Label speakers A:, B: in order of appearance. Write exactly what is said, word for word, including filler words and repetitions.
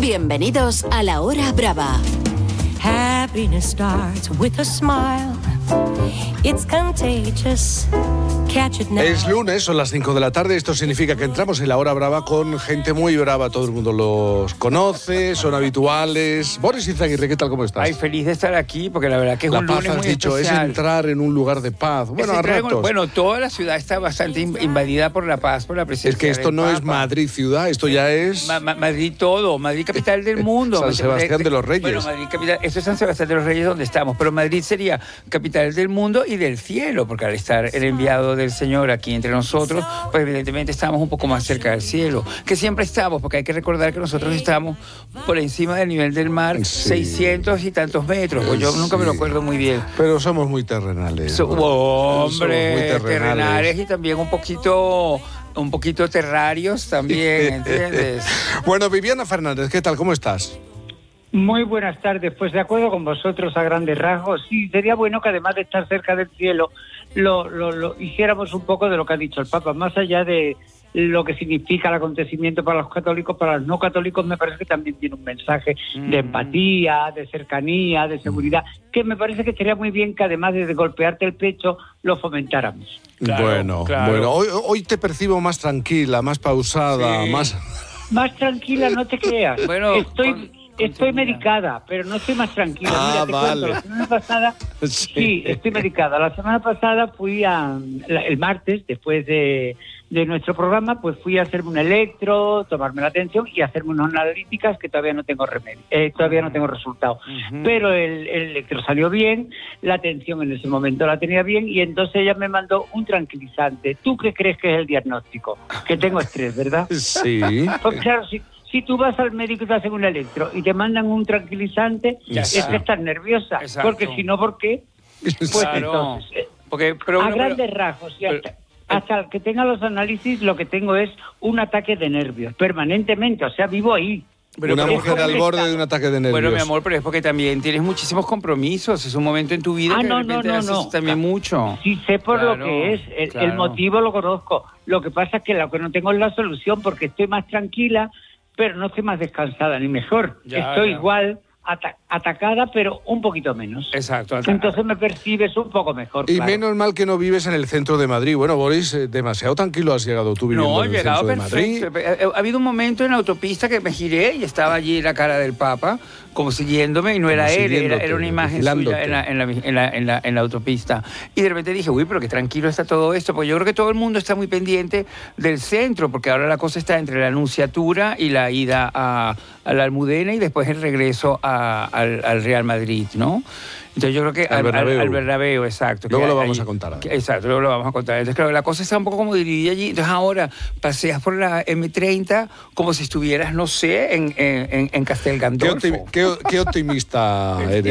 A: Bienvenidos a La Hora Brava.
B: Happiness starts with a smile. It's contagious. Catch it now.
C: Es lunes, son las cinco de la tarde. Esto significa que entramos en La Hora Brava con gente muy brava. Todo el mundo los conoce, son habituales. Boris Izaguirre, ¿qué tal? ¿Cómo estás?
D: Ay, feliz de estar aquí, porque la verdad que es
C: la
D: un
C: paz,
D: lunes
C: has
D: muy
C: dicho,
D: especial.
C: es entrar en un lugar de paz. Bueno,
D: Es
C: a
D: entrar en-
C: ratos.
D: Bueno, toda la ciudad está bastante in- invadida por la paz, por la presencia
C: es que esto
D: del
C: no es
D: Papa.
C: Madrid ciudad, esto ya es...
D: Ma- Ma- Madrid todo, Madrid capital del mundo.
C: San Sebastián de los Reyes.
D: Bueno, Madrid capital, esto es San Sebastián de los Reyes donde estamos, pero Madrid sería capital del mundo y del cielo, porque al estar el enviado del Señor aquí entre nosotros, pues evidentemente estamos un poco más cerca del cielo, que siempre estamos, porque hay que recordar que nosotros estamos por encima del nivel del mar,
C: Sí.
D: seiscientos y tantos metros, pues yo nunca me lo
C: Sí.
D: acuerdo muy bien.
C: Pero somos muy terrenales.
D: So-
C: Somos muy
D: hombre,
C: terrenales.
D: terrenales y también un poquito, un poquito terrarios también, ¿entiendes?
C: Bueno, Viviana Fernández, ¿qué tal? ¿Cómo estás?
E: Muy buenas tardes, pues de acuerdo con vosotros a grandes rasgos. Sí, sería bueno que además de estar cerca del cielo, lo, lo, lo hiciéramos un poco de lo que ha dicho el Papa, más allá de lo que significa el acontecimiento para los católicos, para los no católicos me parece que también tiene un mensaje de empatía, de cercanía, de seguridad, que me parece que sería muy bien que además de golpearte el pecho, lo fomentáramos.
D: Claro,
C: bueno,
D: claro.
C: bueno, hoy, hoy te percibo más tranquila, más pausada,
D: Sí.
C: más...
E: Más tranquila, no te creas.
D: Bueno,
E: estoy...
D: con-
E: Estoy
D: contenida.
E: medicada, pero no estoy más tranquila.
C: Ah,
E: Mira, te
C: vale.
E: cuento, la semana pasada,
C: Sí.
E: sí. estoy medicada. La semana pasada fui a, la- el martes, después de, de nuestro programa, pues fui a hacerme un electro, tomarme la atención y hacerme unas analíticas que todavía no tengo remedio, eh, todavía no tengo resultado.
D: Ujú.
E: Pero el, el electro salió bien, la atención en ese momento la tenía bien y entonces ella me mandó un tranquilizante. ¿Tú qué crees que es el diagnóstico? Que tengo estrés, ¿verdad?
C: Sí.
E: Pues claro, si, si tú vas al médico y te hacen un electro y te mandan un tranquilizante,
D: Ya
E: es
D: está.
E: que estás nerviosa.
D: Exacto.
E: Porque si no, ¿por qué? Pues
D: Claro.
E: entonces, eh,
D: Porque, pero,
E: a
D: pero-
E: grandes rasgos, y hasta, hasta que tenga los análisis, lo que tengo es un ataque de nervios, permanentemente, o sea, vivo ahí.
D: pero-
C: Una
D: pero-
C: mujer al borde de un ataque de nervios.
D: Bueno, mi amor, pero es porque también tienes muchísimos compromisos. Es un momento en tu vida
E: Ah,
D: que
E: no,
D: de repente
E: no, no,
D: haces
E: no.
D: también mucho.
E: Sí sé por
D: Claro,
E: lo que es, el,
D: claro.
E: el motivo lo conozco. Lo que pasa es que lo que no tengo es la solución porque estoy más tranquila, pero no estoy más descansada ni mejor.
D: Ya,
E: estoy
D: ya.
E: igual ata- atacada, pero un poquito menos.
D: Exacto.
E: Entonces me percibes un poco mejor.
C: Y
E: claro.
C: menos mal que no vives en el centro de Madrid. Bueno, Boris, eh, demasiado tranquilo has llegado tú viviendo
D: No, he
C: en el
D: llegado
C: centro de Madrid.
D: perfecto. Ha, ha habido un momento en la autopista que me giré y estaba allí la cara del Papa, como siguiéndome, y no era
C: Como
D: él, era,
C: siguiéndote,
D: era una imagen
C: vigilándote.
D: suya en la, en, la, en, la, en, la, en la autopista. Y de repente dije, uy, pero qué tranquilo está todo esto, porque yo creo que todo el mundo está muy pendiente del centro, porque ahora la cosa está entre la Anunciatura y la ida a, a la Almudena y después el regreso a- al, al Real Madrid, ¿no? Entonces yo creo que
C: Al
D: al,
C: Bernabéu.
D: al- al Bernabéu, exacto.
C: Luego
D: que
C: lo
D: hay-
C: vamos a contar.
D: que- Exacto, luego lo vamos a contar. Entonces, claro, la cosa está un poco como dividida allí. Entonces, ahora paseas por la eme treinta como si estuvieras, no sé, en, en, en Castel
C: Qué,
D: Gandolfo.
C: opti- qué- qué optimista eres.